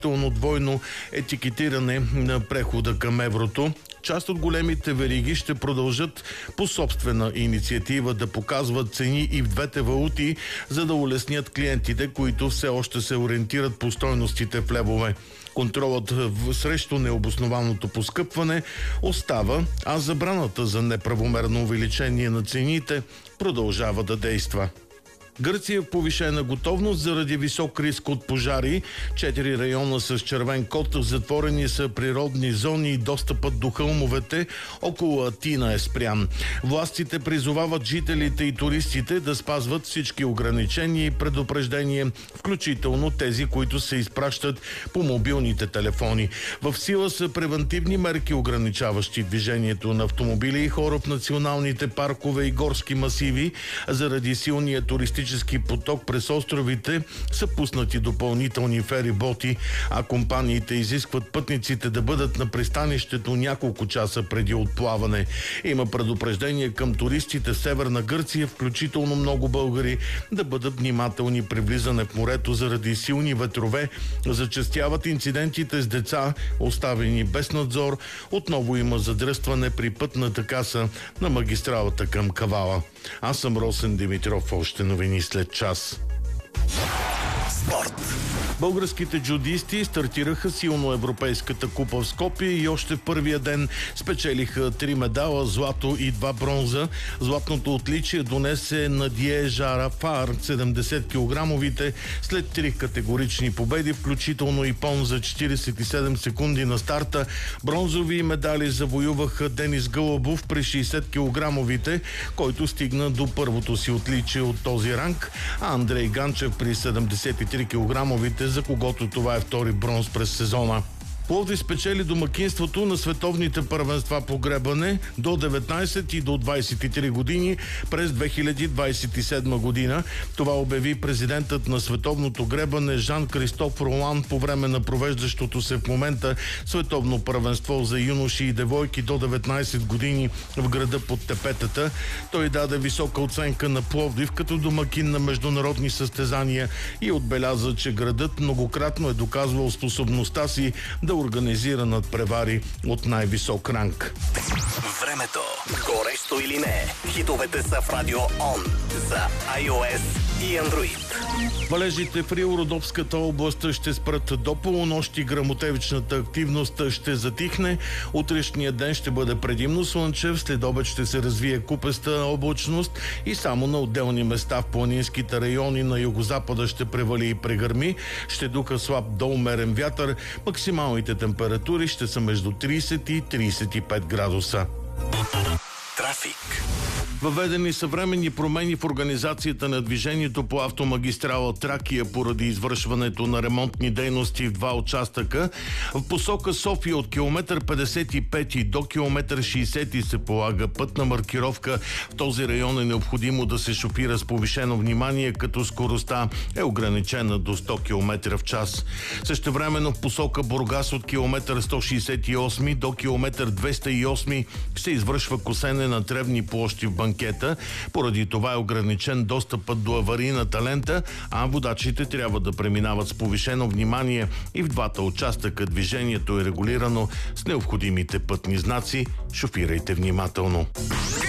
двойно етикетиране на прехода към еврото. Част от големите вериги ще продължат по собствена инициатива да показват цени и в двете валути, за да улеснят клиентите, които все още се ориентират по стойностите в левове. Контролът срещу необоснованото поскъпване остава, а забраната за неправомерно увеличение на цените продължава да действа. Гърция в повишена готовност заради висок риск от пожари. 4 района с червен код, затворени са природни зони и достъпът до хълмовете около Атина е спрян. Властите призовават жителите и туристите да спазват всички ограничения и предупреждения, включително тези, които се изпращат по мобилните телефони. В сила са превантивни мерки, ограничаващи движението на автомобили и хора в националните паркове и горски масиви. Заради силния туристически поток през островите са пуснати допълнителни фериботи, а компаниите изискват пътниците да бъдат на пристанището няколко часа преди отплаване. Има предупреждение към туристите в Северна Гърция, включително много българи, да бъдат внимателни при влизане в морето заради силни ветрове. Зачестяват инцидентите с деца, оставени без надзор. Отново има задръстване при пътната каса на магистралата към Кавала. Аз съм Росен Димитров. Още новини след час. Спорт. Българските джудисти стартираха силно Европейската купа в Скопие и още в първия ден спечелиха 3 медала, злато и 2 бронза. Златното отличие донесе Надие Жарафар, 70 кг след 3 категорични победи, включително и пон за 47 секунди на старта. Бронзови медали завоюваха Денис Гълъбов при 60 кг, който стигна до първото си отличие от този ранг, а Андрей Ганчев при 73 кг, за когото това е втори бронз през сезона. Пловдив спечели домакинството на световните първенства по гребане до 19 и до 23 години през 2027 година. Това обяви президентът на световното гребане Жан-Кристоф Ролан по време на провеждащото се в момента световно първенство за юноши и девойки до 19 години в града под Тепетата. Той даде висока оценка на Пловдив като домакин на международни състезания и отбеляза, че градът многократно е доказвал способността си да организира надпревари от най-висок ранг. Времето. Горещо или не? Хитовете са в Радио Он за iOS и Android. Валежите в Рил-Родопската област ще спрат до полунощ. Гръмотевичната активност ще затихне. Утрешния ден ще бъде предимно слънчев, след обед ще се развие купеста облачност и само на отделни места в планинските райони на югозапада ще превали и прегърми. Ще духа слаб до умерен вятър. Максималните температури ще са между 30 и 35 градуса. Трафик. Въведени съвременни промени в организацията на движението по автомагистрала Тракия поради извършването на ремонтни дейности в 2 участъка. В посока София от километър 55 до километър 60 се полага пътна маркировка. В този район е необходимо да се шофира с повишено внимание, като скоростта е ограничена до 100 км в час. Същевременно в посока Бургас от километър 168 до километър 208 се извършва косене на тревни площи в банкета. Поради това е ограничен достъпът до аварийната лента, а водачите трябва да преминават с повишено внимание и в двата участъка движението е регулирано с необходимите пътни знаци. Шофирайте внимателно.